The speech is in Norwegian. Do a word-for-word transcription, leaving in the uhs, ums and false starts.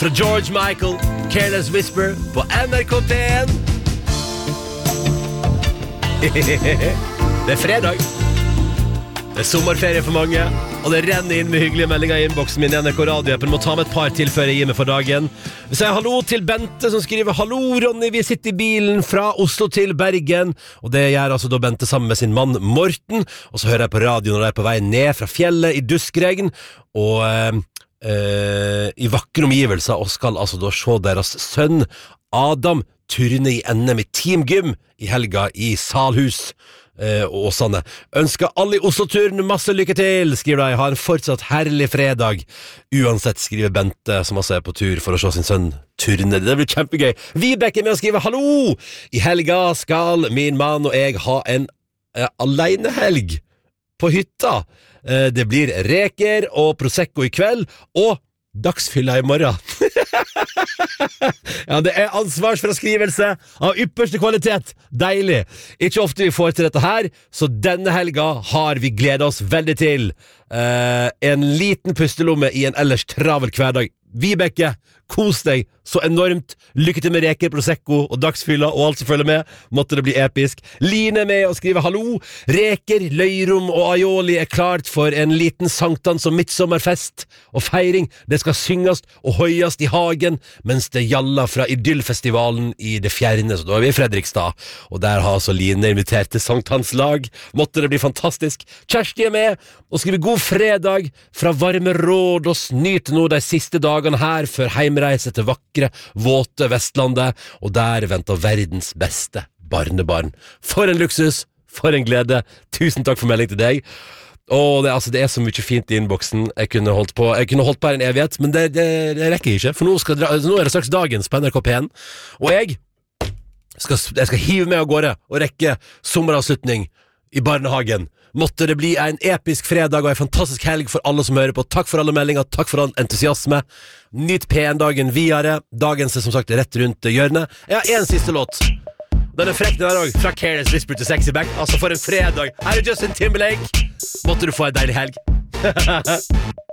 fra George Michael, Careless Whisper på N R K P en. Det er fredag. Det er sommerferie for mange, og det renner inn med hyggelige meldinger i innboksen min i N R K Radio-appen. Må ta med et par til før jeg gir meg for dagen. Vi sier hallo til Bente som skriver: Hallo Ronny, vi sitter i bilen fra Oslo til Bergen. Og det gjør altså da Bente sammen med sin mann Morten. Og så hører jeg på radio når de er på vei ned fra fjellet i duskregn og eh, eh, i vakre omgivelser, og skal altså da se deres sønn Adam turne i N M i teamgym i helga i Salhus. Uh, og Åsane. Ønsker alle i Oslo-turen masse lykke til, skriver de. Ha en fortsatt herlig fredag. Uansett, skriver Bente, som altså er på tur for å se sin sønn turne. Det blir kjempegøy. Vibeke er med å skrive: hallo! I helga skal min mann og jeg ha en uh, alenehelg på hytta. Uh, det blir reker og prosecco i kveld, og dagsfylla i morgen. Ja, det er ansvarsfraskrivelse av ypperste kvalitet. Deilig. Ikke ofte vi får til dette her, så denne helga har vi gledet oss veldig til. Eh, en liten pustelomme i en ellers travel hverdag. Vibeke, kos deg så enormt. Lykke til med reker, prosecco og dagsfylla og alt som følger med. Måtte det bli episk. Line er med og skriver: hallo. Reker, løyrom og aioli er klart for en liten sankthans og midtsommerfest og feiring. Det skal synges og høyast i hagen mens det gjallar fra Idyllfestivalen i det fjerne. Så da er vi i Fredrikstad, og der har altså Line invitert til sankthanslag. Måtte det bli fantastisk. Kjersti er med og skriver: god fredag fra varme Rådås. Nyt nå de siste dagene her før heimreise til vakre, våte Vestlandet, og der venter verdens beste barnebarn. For en luksus, for en glede. Tusen takk for melding til deg. Og det, altså, det er så mye fint i innboksen. Jeg kunne holdt på Jeg kunne holdt på her en evighet, men det, det, det rekker jeg ikke. For nå, skal, nå er det straks dagens på N R K P en. Og jeg skal, jeg skal hive meg av gårde og rekke sommeravslutning i barnehagen. Måtte det bli en episk fredag og en fantastisk helg for alle som hører på. Takk for alle meldinger, takk for all entusiasme. Nyt P en-dagen videre. Dagen er som sagt rett rundt hjørnet. Jeg har en siste låt. Den er frekk den her også. Fra Careless Whisper til Sexy Back. Altså for en fredag. Her er Justin Timberlake. Måtte du få en deilig helg.